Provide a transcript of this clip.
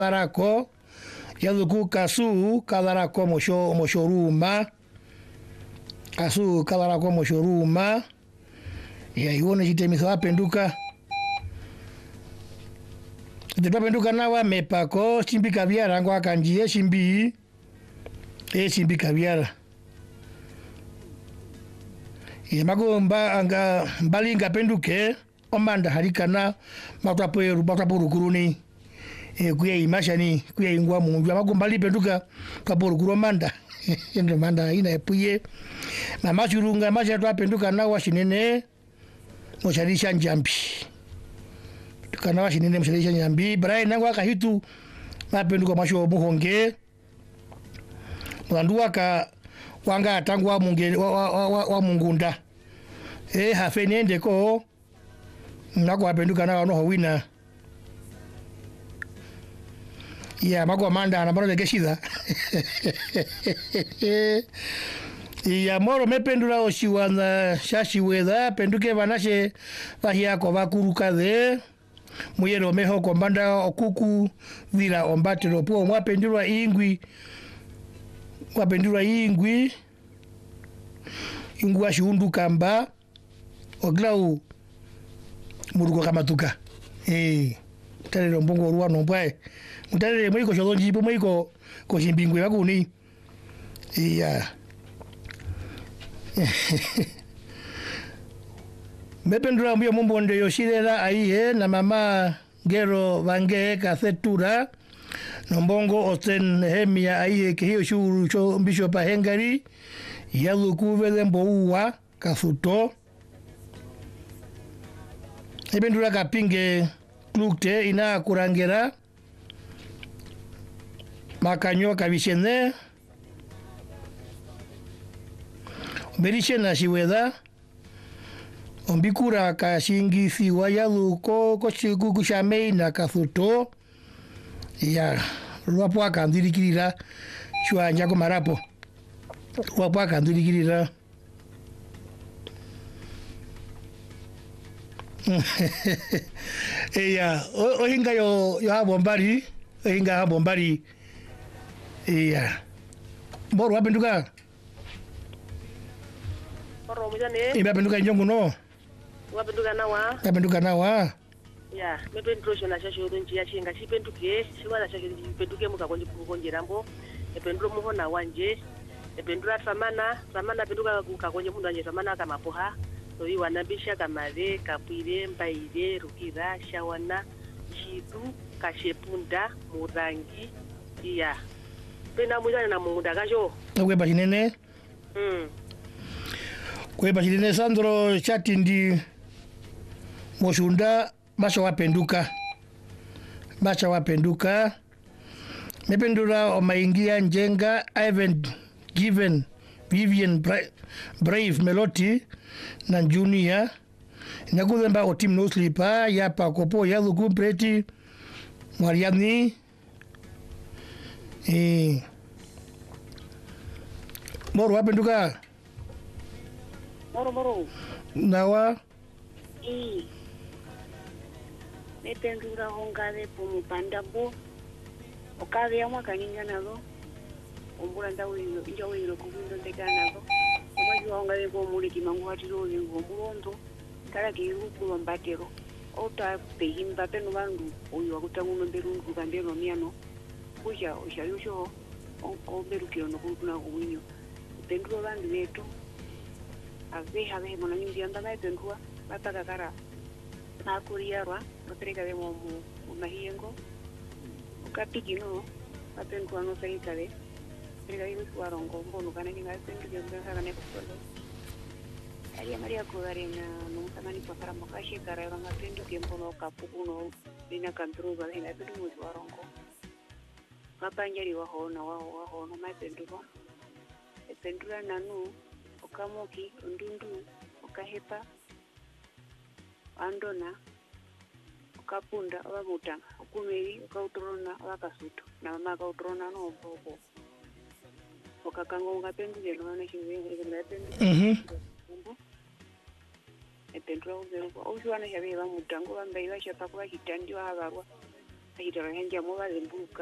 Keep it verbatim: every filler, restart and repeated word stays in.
Tarako yaluku kasu kadarako mosho moshoruma kasu kadarako moshoruma ya ione chitemiso apenduka Depapenduka nawa mepako chimbi kaviara ngo akanjie chimbi e chimbi kaviara ye magomba anga mbalinga penduke omanda harikana matapoeru mataporu kuruni e kuya imashani kuya ingwa mungu magomba lipenduka kaporu kuromanda ndo manda ina epuye na machurunga macha twapenduka nawa shinene mocharisha njambi kana washinene msharisha nyambi Brian nangu akahitu mapenduka masho muhonge mwandu aka wanga tangwa munge wa, wa, wa, wa mungunda eh hafenende ko nako apenduka na no wina ya mago manda na baro geshida ya moro mependura oshiwana shashi weda penduke banashe bahia ko bakuruka de muyero meho kombanda okuku vira ombatero po mwapendurwa ingwi mwapendurwa ingwi ingwa shundu kamba oglau muruko kamatuka eh tare mbongo ruwa nombwae mutare mwiko shodonji po mwiko ko shimbingwe bakuni iya mependura mbio mumbonde yoshirera aihe na mama gero vange kathetura nombongo oten hemia aihe kihio shuru cho mbisho pa hengari yaluku vele mbouwa kathuto mependura kapinge klukte ina kurangera makanyo kavishene merishena shiweda ombikura kashingi fiwa yaluko kochiku kushamei na kathuto ya ruapo akandirikirira chwanja ko marapo ruapo akandirikirira eya o hinga yo yo abombari hinga abombari eya boro apenduka boro mujane iba penduka njongo no wapenduka nawa wapenduka nawa ya mependrosho na shasho donji ya chinga chipenduke chiwana shasho chipenduke muka konji kukonjerambo ependro muhona wanje ependura samana samana penduka kukakonje mundu anje samana kama poha so yi wanabisha kamare kapwire mbaire rukira shawana chidu kashepunda murangi iya pena mujana na munda kajo kwe bashinene mm kwe bashinene Sandro chatindi moshunda masha wapenduka masha wapenduka mependura omaingia njenga Ivan Given Vivian Bra Brave Melody na Junior nyakuzemba o team no sleeper ya pakopo ya lukumpreti Mariani eh moro wapenduka moro moro nawa eh mependura hongare pomu pandabo okave ya mwaka ninga nazo ombura ndawiro njawiro kubindo ndekanazo omwaji hongare pomu likimangu hatiro ngo murondo kala kiruku mbatero ota pehimba peno bandu oyo akutanguno berungu kandero miano kuja oshayusho o berukiro no kuna kuwinyo penduro bandu betu ave have mona nyindi anda na pendua bataka kara na kuriarwa batereka de mo mahiengo ukapiki no apendua no saikare tereka ibu warongo mbono kana ninga pendu ndio kana ne kusolo Maria Maria Kugarina no tamani kwa kara makashi kara ronga pendu kembono kapuku no ina kantruga ina pendu mo warongo kapanjari wa hona wa wa hona mapendua ependura nanu okamoki ndundu okahepa andona okapunda abamutanga okumeri okautrona abakasuto na mama akautrona no bobo okakangonga pendule no na shiwe na pendule mhm ependura uzero oshwana shabe bamutango bambaye bashapa kwa kitandi wabarwa ahitara henja mo vale mbuka